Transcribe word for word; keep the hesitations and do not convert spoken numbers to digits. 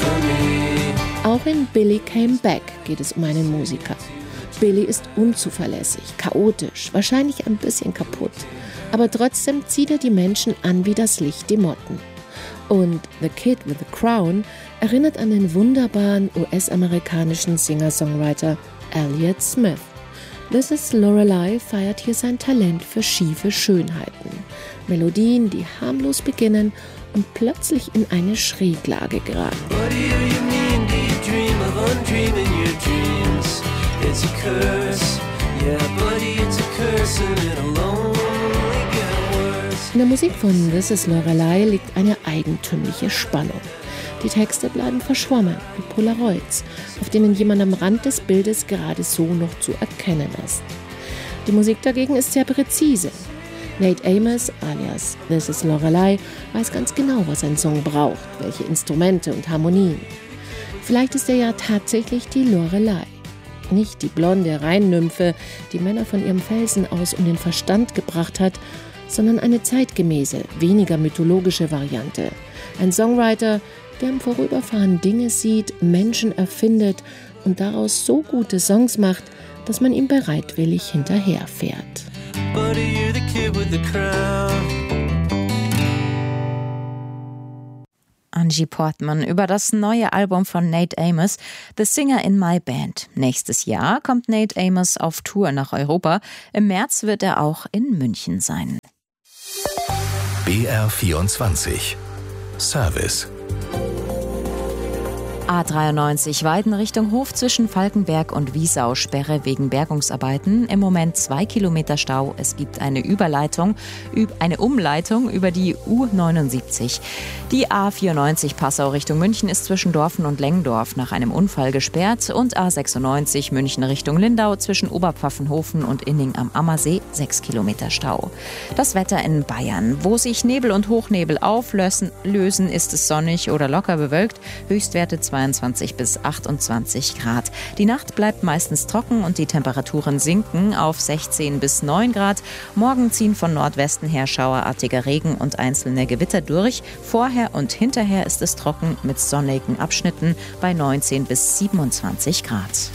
Auch in Billy Came Back geht es um einen Musiker. Billy ist unzuverlässig, chaotisch, wahrscheinlich ein bisschen kaputt. Aber trotzdem zieht er die Menschen an wie das Licht die Motten. Und The Kid with the Crown erinnert an den wunderbaren U S-amerikanischen Singer-Songwriter Elliott Smith. This is Lorelei feiert hier sein Talent für schiefe Schönheiten. Melodien, die harmlos beginnen und plötzlich in eine Schräglage geraten. In der Musik von This is Lorelei liegt eine eigentümliche Spannung. Die Texte bleiben verschwommen, wie Polaroids, auf denen jemand am Rand des Bildes gerade so noch zu erkennen ist. Die Musik dagegen ist sehr präzise. Nate Amos, alias This is Lorelei, weiß ganz genau, was ein Song braucht, welche Instrumente und Harmonien. Vielleicht ist er ja tatsächlich die Lorelei. Nicht die blonde Rheinnymphe, die Männer von ihrem Felsen aus um den Verstand gebracht hat, sondern eine zeitgemäße, weniger mythologische Variante. Ein Songwriter, der im Vorüberfahren Dinge sieht, Menschen erfindet und daraus so gute Songs macht, dass man ihm bereitwillig hinterherfährt. Angie Portman über das neue Album von Nate Amos, The Singer in My Band. Nächstes Jahr kommt Nate Amos auf Tour nach Europa. Im März wird er auch in München sein. B R vierundzwanzig Service. A dreiundneunzig Weiden Richtung Hof zwischen Falkenberg und Wiesau, Sperre wegen Bergungsarbeiten. Im Moment zwei Kilometer Stau. Es gibt eine Überleitung, eine Umleitung über die U neunundsiebzig. Die A vierundneunzig Passau Richtung München ist zwischen Dorfen und Lengdorf nach einem Unfall gesperrt und A sechsundneunzig München Richtung Lindau zwischen Oberpfaffenhofen und Inning am Ammersee sechs Kilometer Stau. Das Wetter in Bayern. Wo sich Nebel und Hochnebel auflösen, lösen, ist es sonnig oder locker bewölkt. Höchstwerte zweiundzwanzig bis achtundzwanzig Grad. Die Nacht bleibt meistens trocken und die Temperaturen sinken auf sechzehn bis neun Grad. Morgen ziehen von Nordwesten her schauerartiger Regen und einzelne Gewitter durch. Vorher und hinterher ist es trocken mit sonnigen Abschnitten bei neunzehn bis siebenundzwanzig Grad.